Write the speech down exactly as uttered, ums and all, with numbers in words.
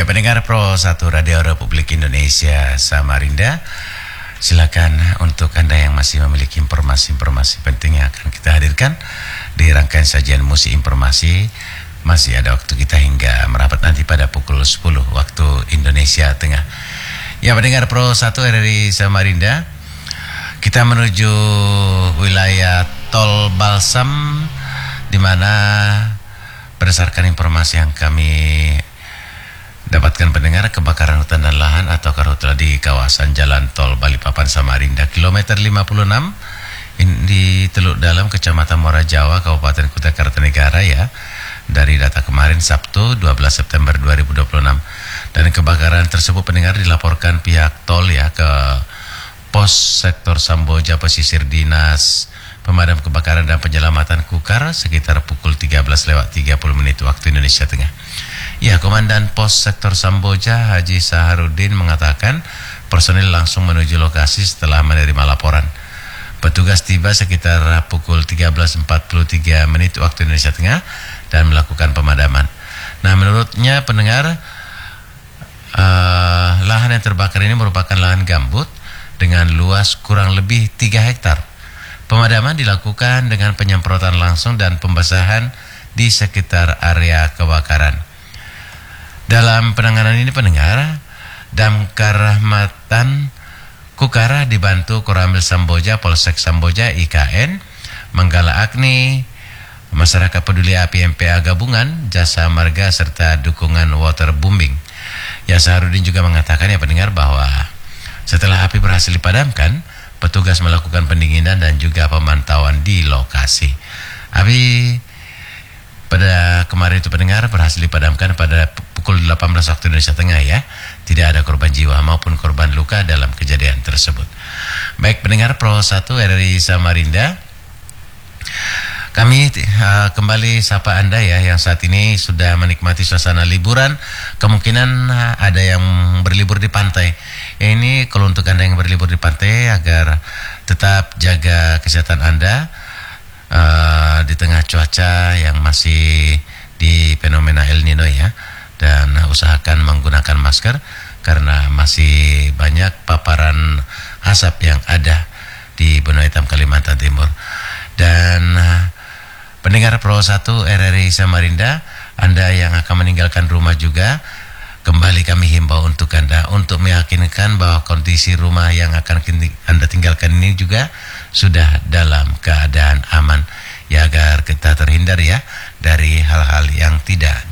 Ya, pendengar Pro satu Radio Republik Indonesia Samarinda, silakan untuk Anda yang masih memiliki informasi-informasi penting yang akan kita hadirkan di rangkaian sajian musik informasi. Masih ada waktu kita hingga merapat nanti pada pukul sepuluh waktu Indonesia Tengah. Ya, pendengar Pro satu R R I Samarinda, kita menuju wilayah Tol Balsam, di mana berdasarkan informasi yang kami dapatkan pendengar, kebakaran hutan dan lahan atau karhutla di kawasan Jalan Tol Balikpapan Samarinda kilometer lima puluh enam di Teluk Dalam, Kecamatan Muara Jawa, Kabupaten Kutai Kartanegara ya, dari data kemarin Sabtu dua belas September dua ribu dua puluh enam. Dan kebakaran tersebut pendengar dilaporkan pihak tol ya ke Pos Sektor Samboja Pesisir Dinas Pemadam Kebakaran dan Penyelamatan Kukar sekitar pukul tiga belas lewat tiga puluh menit waktu Indonesia Tengah. Ya, Komandan Pos Sektor Samboja Haji Saharudin mengatakan personil langsung menuju lokasi setelah menerima laporan. Petugas tiba sekitar pukul tiga belas empat puluh tiga menit waktu Indonesia Tengah dan melakukan pemadaman. Nah, menurutnya pendengar, uh, lahan yang terbakar ini merupakan lahan gambut dengan luas kurang lebih tiga hektar. Pemadaman dilakukan dengan penyemprotan langsung dan pembasahan di sekitar area kebakaran. Dalam penanganan ini pendengar, Damkar Rahmatan Kukara dibantu Koramil Samboja, Polsek Samboja, I K N, Manggala Agni, Masyarakat Peduli Api M P A Gabungan, Jasa Marga, serta dukungan waterbombing. Ya, Saharudin juga mengatakan ya pendengar bahwa setelah api berhasil dipadamkan, petugas melakukan pendinginan dan juga pemantauan di lokasi. Api pada kemarin itu pendengar berhasil dipadamkan pada pukul delapan belas waktu Indonesia Tengah ya. Tidak ada korban jiwa maupun korban luka dalam kejadian tersebut. Baik pendengar Pro satu R R I Samarinda, kami uh, kembali sapa Anda ya yang saat ini sudah menikmati suasana liburan. Kemungkinan uh, ada yang berlibur di pantai. Ya, ini kalau untuk Anda yang berlibur di pantai, agar tetap jaga kesehatan Anda uh, di tengah cuaca yang masih di fenomena El Nino ya. Dan usahakan menggunakan masker karena masih banyak paparan asap yang ada di Benua Hitam Kalimantan Timur. Dan uh, pendengar Pro satu R R I Samarinda, Anda yang akan meninggalkan rumah juga, kembali kami himbau untuk Anda untuk meyakinkan bahwa kondisi rumah yang akan Anda tinggalkan ini juga sudah dalam keadaan aman ya, agar kita terhindar ya dari hal-hal yang tidak